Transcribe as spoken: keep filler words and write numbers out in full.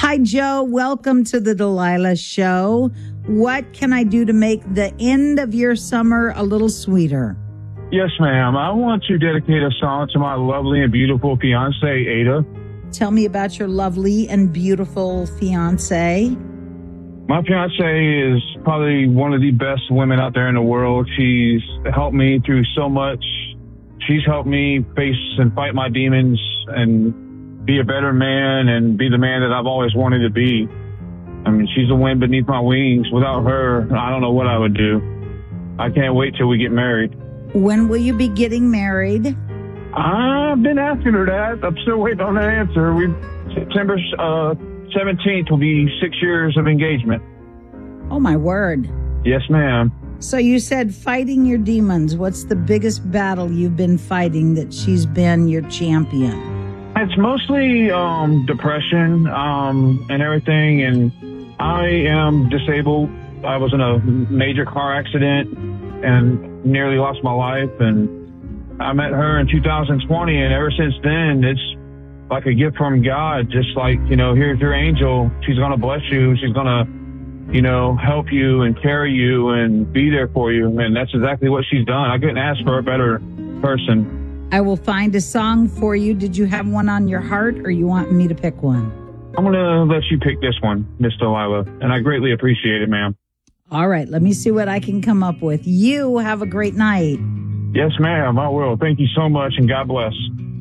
Hi, Joe. Welcome to the Delilah Show. What can I do to make the end of your summer a little sweeter? Yes, ma'am. I want to dedicate a song to my lovely and beautiful fiance, Ada. Tell me about your lovely and beautiful fiance. My fiance is probably one of the best women out there in the world. She's helped me through so much. She's helped me face and fight my demons and be a better man and be the man that I've always wanted to be. I mean, she's the wind beneath my wings. Without her, I don't know what I would do. I can't wait till we get married. When will you be getting married? I've been asking her that. I'm still waiting on that answer. We September uh, seventeenth will be six years of engagement. Oh, my word. Yes, ma'am. So you said fighting your demons. What's the biggest battle you've been fighting that she's been your champion? It's mostly um, depression um, and everything. And I am disabled. I was in a major car accident and nearly lost my life. And I met her in two thousand twenty. And ever since then, it's like a gift from God. Just like, you know, here's your angel. She's going to bless you. She's going to, you know, help you and carry you and be there for you. And that's exactly what she's done. I couldn't ask for a better person. I will find a song for you. Did you have one on your heart or you want me to pick one? I'm going to let you pick this one, Miss Delilah. And I greatly appreciate it, ma'am. All right. Let me see what I can come up with. You have a great night. Yes, ma'am. I will. Thank you so much and God bless.